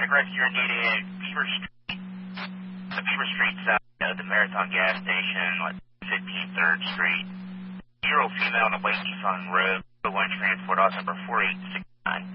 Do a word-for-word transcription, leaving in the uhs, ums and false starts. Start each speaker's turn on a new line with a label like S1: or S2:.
S1: traffic rescue are needed. Beaver Street, the Beaver Street side of the Marathon gas station, like fifty-third Street. Zero female on the Lake Nissan Road. One transport, also number four eight six nine.